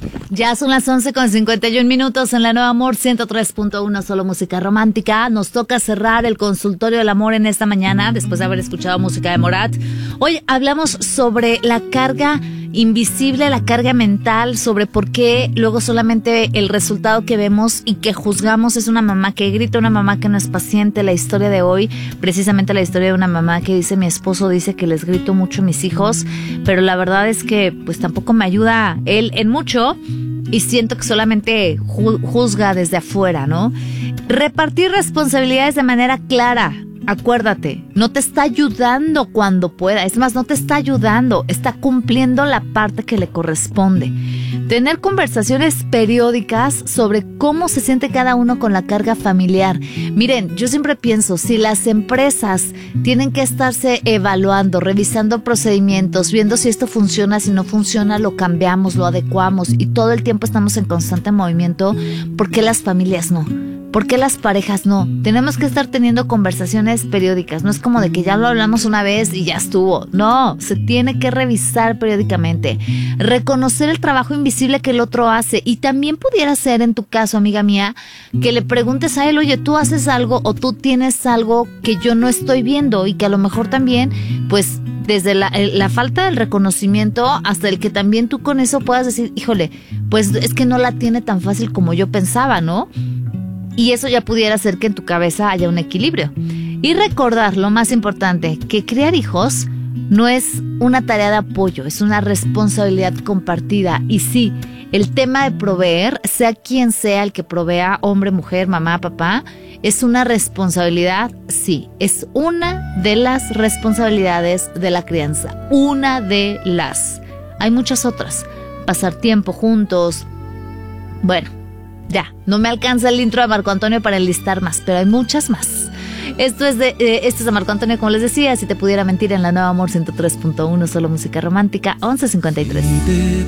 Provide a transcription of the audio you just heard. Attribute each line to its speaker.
Speaker 1: Ya son las 11:51 en la Nueva Amor 103.1, solo música romántica. Nos toca cerrar el consultorio del amor en esta mañana, después de haber escuchado música de Morat. Hoy hablamos sobre la carga invisible, la carga mental, sobre por qué luego solamente el resultado que vemos y que juzgamos es una mamá que grita, una mamá que no es paciente. La historia de hoy, precisamente la historia de una mamá que dice: mi esposo dice que les grito mucho a mis hijos, pero la verdad es que pues tampoco me ayuda él en mucho y siento que solamente juzga desde afuera, ¿no? Repartir responsabilidades de manera clara. Acuérdate, no te está ayudando cuando pueda, es más, no te está ayudando, está cumpliendo la parte que le corresponde. Tener conversaciones periódicas sobre cómo se siente cada uno con la carga familiar. Miren, yo siempre pienso, si las empresas tienen que estarse evaluando, revisando procedimientos, viendo si esto funciona, si no funciona, lo cambiamos, lo adecuamos y todo el tiempo estamos en constante movimiento, ¿por qué las familias no? ¿Por qué las parejas no? Tenemos que estar teniendo conversaciones periódicas. No es como de que ya lo hablamos una vez y ya estuvo. No, se tiene que revisar periódicamente. Reconocer el trabajo invisible que el otro hace. Y también pudiera ser, en tu caso, amiga mía, que le preguntes a él: oye, tú haces algo o tú tienes algo que yo no estoy viendo, y que a lo mejor también, pues, desde la falta del reconocimiento hasta el que también tú con eso puedas decir: híjole, pues es que no la tiene tan fácil como yo pensaba, ¿no? Y eso ya pudiera hacer que en tu cabeza haya un equilibrio. Y recordar, lo más importante, que criar hijos no es una tarea de apoyo, es una responsabilidad compartida. Y sí, el tema de proveer, sea quien sea el que provea, hombre, mujer, mamá, papá, es una responsabilidad, sí, es una de las responsabilidades de la crianza. Una de las. Hay muchas otras. Pasar tiempo juntos. Bueno, ya, no me alcanza el intro de Marco Antonio para enlistar más, pero hay muchas más. Esto es de Marco Antonio, como les decía, si te pudiera mentir, en la Nueva Amor 103.1, solo música romántica, 11:53.